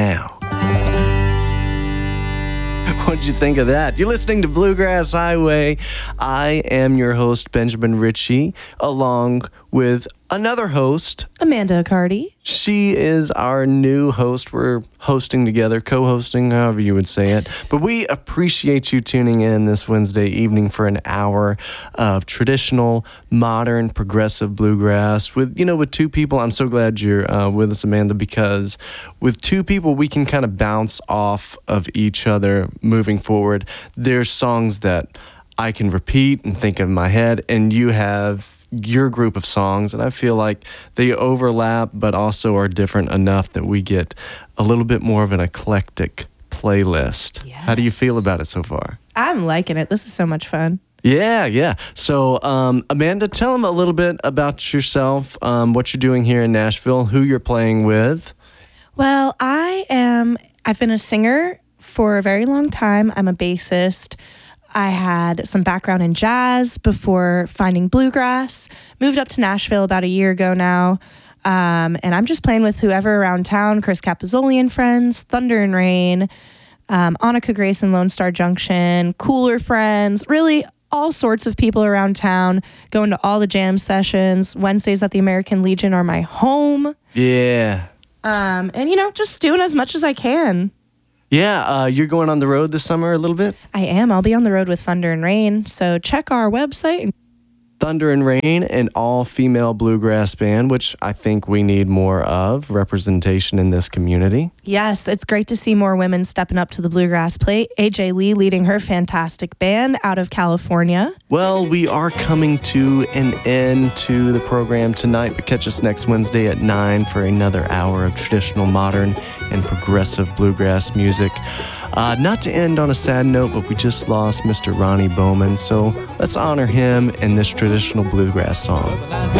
now. What'd you think of that? You're listening to Bluegrass Highway. I am your host, Benjamin Ritchie, along with another host, Amanda Accardi. She is our new host. We're hosting together, co-hosting, however you would say it. But we appreciate you tuning in this Wednesday evening for an hour of traditional, modern, progressive bluegrass with two people. I'm so glad you're with us, Amanda, because with two people, we can kind of bounce off of each other moving forward. There's songs that I can repeat and think in my head, and you have your group of songs, and I feel like they overlap but also are different enough that we get a little bit more of an eclectic playlist. Yes. How do you feel about it so far? I'm liking it. This is so much fun. Yeah. So, Amanda, tell them a little bit about yourself, what you're doing here in Nashville, who you're playing with. Well, I've been a singer for a very long time. I'm a bassist. I had some background in jazz before finding bluegrass. Moved up to Nashville about a year ago now. And I'm just playing with whoever around town, Chris Capozzoli and Friends, Thunder and Rain, Annika Grace and Lone Star Junction, Cooler Friends, really all sorts of people around town, going to all the jam sessions. Wednesdays at the American Legion are my home. Yeah. And, just doing as much as I can. Yeah, you're going on the road this summer a little bit? I am. I'll be on the road with Thunder and Rain. So check our website. Thunder and Rain, an all-female bluegrass band, which I think we need more of, representation in this community. Yes, it's great to see more women stepping up to the bluegrass plate. AJ Lee leading her fantastic band out of California. Well, we are coming to an end to the program tonight, but catch us next Wednesday at 9 for another hour of traditional, modern, and progressive bluegrass music. Not to end on a sad note, but we just lost Mr. Ronnie Bowman, so let's honor him in this traditional bluegrass song.